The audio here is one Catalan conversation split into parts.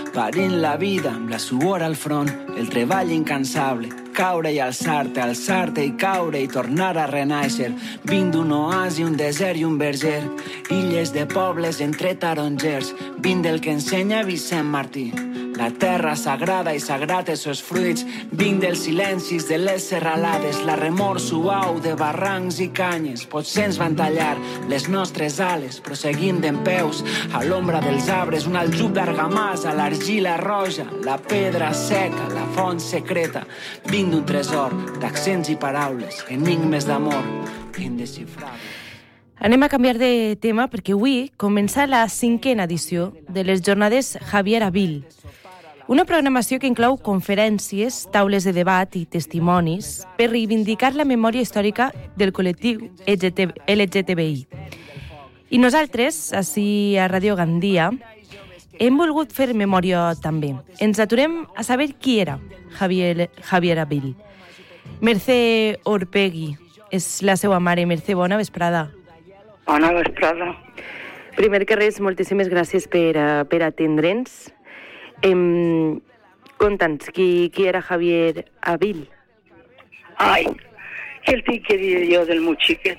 parint la vida amb la suor al front, el treball incansable, caure i alçar-te, alçar-te i caure i tornar a renaixer. Vinc d'un oasi, un desert i un verger, illes de pobles entre tarongers. Vinc del que ensenya Vicent Martí, la terra sagrada i sagrat els seus fruits. Vinc dels silencis de les serralades, la remor suau de barrancs i canyes. Potser ens van tallar les nostres ales, però seguim dempeus a l'ombra dels arbres. Un aljub d'argamassa, l'argila roja, la pedra seca, la font secreta. Vinc d'un tresor d'accents i paraules, enigmes d'amor indesxifrables. Anem a canviar de tema perquè avui comença la 5a edició de les jornades Javier Avil. Una programació que inclou conferències, taules de debat i testimonis per reivindicar la memòria històrica del col·lectiu LGTBI. I nosaltres, ací a Ràdio Gandia, hem volgut fer memòria també. Ens aturem a saber qui era Javier Avil. Mercè Orpegui és la seva mare. Mercè, bona vesprada. Bona vesprada. Primer que res, moltíssimes gràcies per atendre'ns. Conta'ns, qui era Javier Avil? Ai, què el tinc que dir jo del meu xiquet?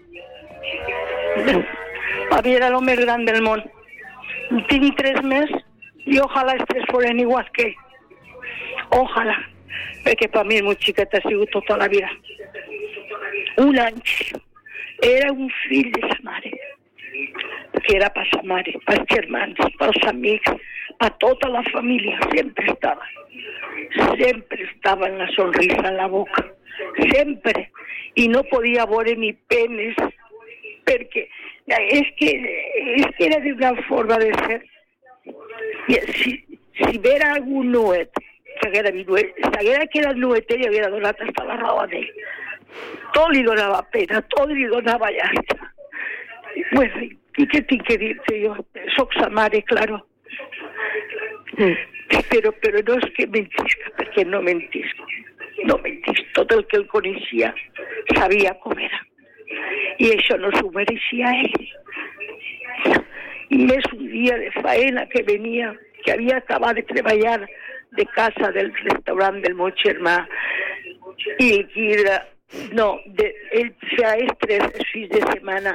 Javier era el més gran del món. Tinc 3 més i ojalà els 3 foren igual que ell. Ojalà, perquè per mi el meu xiquet ha sigut tota la vida. Un àngel. Era un fill de sa mare, que era per sa mare, pels germans, pels amics, per tota la família. Sempre estava amb la sonrisa en la boca, sempre. I no podia veure ni penes, perquè és que era d'una forma de ser. Si vera algun nuet, s'haguera quedat nuet i haguera donat hasta la raó d'ell. Tot li donava pena, tot li donava llàstima. Bueno, i què tinc que dir-te jo? Soc sa mare, claro. Però no és que mentisca, perquè no mentisc. No mentisc. Tot el que el coneixia sabia com era. I això no s'ho mereixia ell. I més un dia de faena que venia, que havia acabat de treballar de casa del restaurant del meu germà, i ell feia els fills de setmana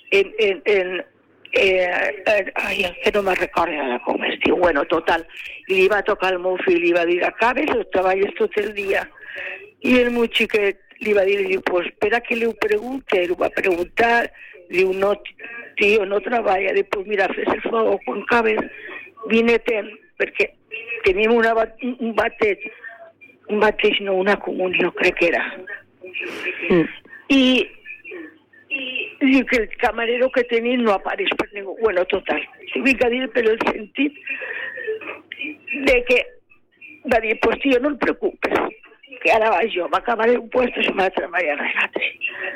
ai, que no me'n recordo com es diu. Bueno, total, i li va tocar al meu fill, li va dir, acabes o treballes tot el dia? I el meu xiquet li va dir, pues espera que li ho pregunte. Li va preguntar, diu, no, tio, no treballa. Diu, pues mira, fes el favor, quan acabes, vine-te'n, perquè tenim un bateig, una comunió, crec que era. I diu que el camarero que tenim no apareix per ningú. Bueno, total, si vinc a dir per el sentit de que va dir, pues tio, no et preocupes, que ara vaig jo, m'acabaré un puesto i m'ha de treballar a l'altre.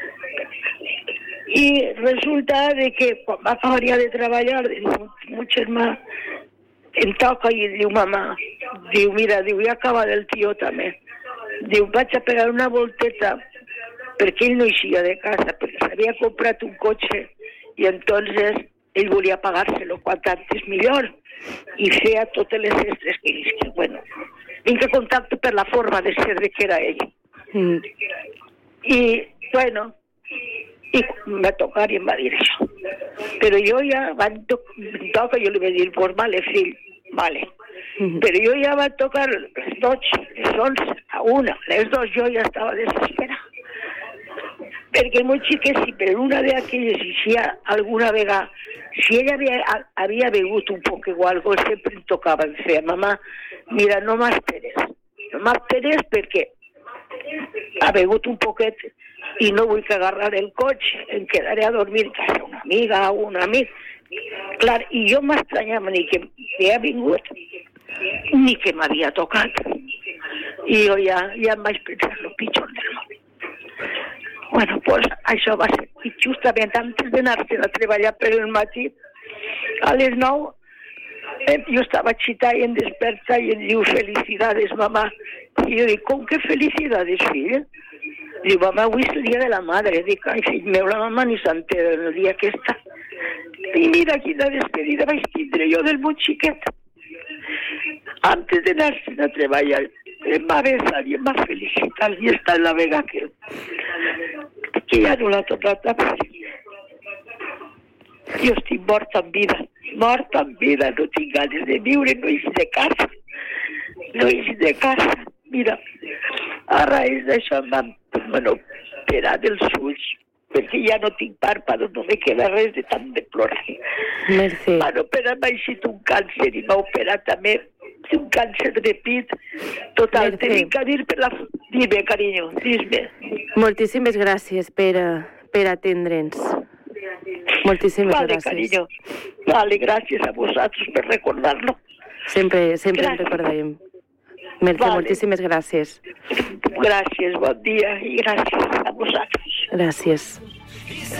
I resulta de que quan va acabar de treballar, meu germà em toca i diu, mamà, diu, mira, diu, ja acaba el tio també. Diu, vaig a pegar una volteta perquè ell no eixia de casa, perquè s'havia comprat un cotxe i entonces ell volia pagar-se-lo quant antes millor i feia totes les extres que ell. Bueno, vinc a contacte per la forma de ser de que era ell. I, bueno, i em va tocar i em va dir això. Però jo ja toca, jo li vaig dir, pues vale, fill, vale. Però jo ja va tocar les 12, les 11, a 1, les 2 jo ja estava desesperada. Perquè el meu xiquet, si per una d'aquelles eixia alguna vegada, si ella havia begut un poc o algo, sempre em tocava em feia, mamà, mira, no m'esperes perquè ha begut un poquet i no vull que agarrar el cotxe, em quedaré a dormir a casa una amiga o un amic. Clar, i jo m'estranyava ni que havia vingut ni que m'havia tocat. I jo ja em vaig pensar el pitjor del món. Bueno, pues això va ser. I justament antes d'anar-se'n a treballar per el matí, a les 9, jo estava xitada i em desperta i em diu, felicidades, mamà. I jo dic, com que felicidades, fill? Diu, mamà, avui és el dia de la madre. Dic, ai, fill meu, la mamà ni s'entera el dia que està. I mira quina despedida vaig tindre jo del meu xiquet. antes de anar-se'n a treballar, em va besar i em va felicitar i està en la vega que ja no l'ha tornat a fer. Jo estic morta en vida, no tinc ganes de viure, no ix de casa. Mira, a raïs d'això em van operar dels ulls, perquè ja no tinc pàrpados, no me queda res de tant de plorar. Mercè. M'han operat, m'ha eixit un càncer i m'ha operat també un càncer de pit. Total, t'he que dir per la... Dime, carinyo, dis-me. Moltíssimes gràcies per atendre'ns. Moltíssimes gràcies. Carinyo. Vale, gràcies a vosaltres per recordar-lo. Sempre en recordarem. Mercè, moltíssimes gràcies. Gràcies, bon dia i gràcies a vosaltres. Gràcies.